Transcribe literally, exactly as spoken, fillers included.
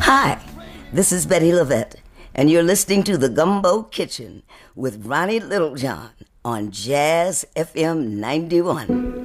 Hi, this is Betty Lavette, and you're listening to The Gumbo Kitchen with Ronnie Littlejohn on Jazz F M ninety-one.